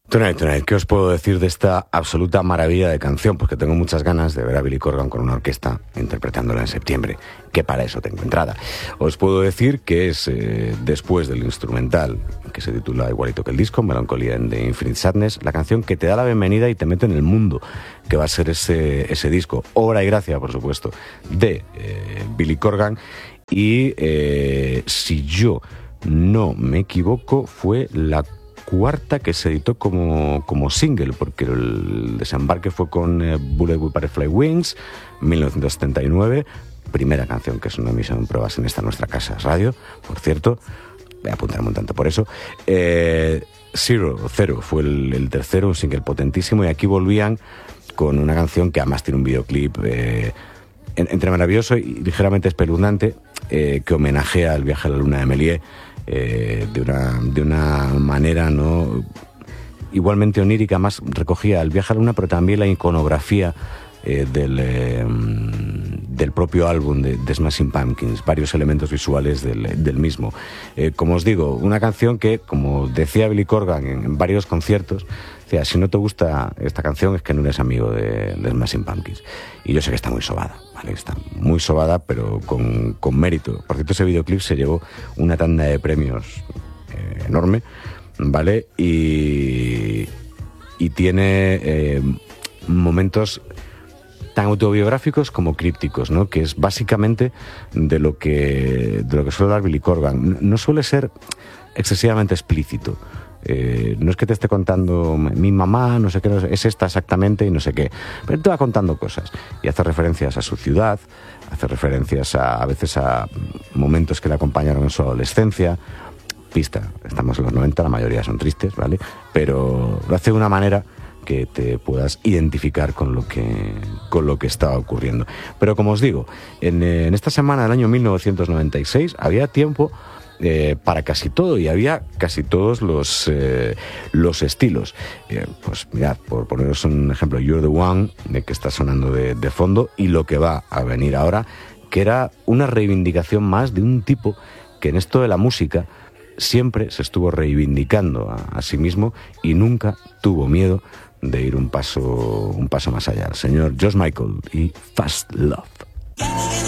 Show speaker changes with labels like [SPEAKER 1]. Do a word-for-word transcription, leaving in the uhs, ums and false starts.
[SPEAKER 1] Tonight, Tonight, ¿qué os puedo decir de esta absoluta maravilla de canción? Pues que tengo muchas ganas de ver a Billy Corgan con una orquesta interpretándola en septiembre, que para eso tengo entrada. Os puedo decir que es eh, después del instrumental, que se titula igualito que el disco, Melancolía and the Infinite Sadness, la canción que te da la bienvenida y te mete en el mundo que va a ser ese, ese disco, obra y gracia, por supuesto, de eh, Billy Corgan. Y eh, si yo no me equivoco, fue la cuarta que se editó como, como single, porque el desembarque fue con eh, Bullet with Butterfly Wings, mil novecientos setenta y nueve, primera canción que es una emisión en pruebas en esta nuestra casa radio, por cierto, voy a apuntarme un tanto por eso. eh, Zero, Cero, fue el, el tercero, un single potentísimo, y aquí volvían con una canción que además tiene un videoclip eh, entre maravilloso y ligeramente espeluznante, eh, que homenajea al viaje a la luna de Méliès, Eh, de, una, de una manera no igualmente onírica. Más recogía el viaje a la luna, pero también la iconografía eh, del, eh, del propio álbum de, de Smashing Pumpkins, varios elementos visuales del, del mismo. Eh, como os digo, una canción que, como decía Billy Corgan en, en varios conciertos, decía, si no te gusta esta canción es que no eres amigo de, de Smashing Pumpkins. Y yo sé que está muy sobada, ¿vale? Está muy sobada, pero con, con mérito. Por cierto, ese videoclip se llevó una tanda de premios eh, enorme, ¿vale? Y, y tiene eh, momentos tan autobiográficos como crípticos, ¿no? Que es básicamente de lo que, de lo que suele dar Billy Corgan. No suele ser excesivamente explícito. Eh, no es que te esté contando mi mamá, no sé qué, no sé, es esta exactamente y no sé qué, pero te va contando cosas y hace referencias a su ciudad, hace referencias a, a veces a momentos que le acompañaron en su adolescencia. Pista, estamos en los noventa, la mayoría son tristes, ¿vale? Pero lo hace de una manera que te puedas identificar con lo que, con lo que estaba ocurriendo. Pero como os digo, en, en esta semana del año mil novecientos noventa y seis había tiempo Eh, para casi todo, y había casi todos los, eh, los estilos. Eh, pues mirad, por poneros un ejemplo, You're the One, de que está sonando de, de fondo, y lo que va a venir ahora, que era una reivindicación más de un tipo que en esto de la música siempre se estuvo reivindicando a, a sí mismo y nunca tuvo miedo de ir un paso, un paso más allá. El señor George Michael y Fast Love.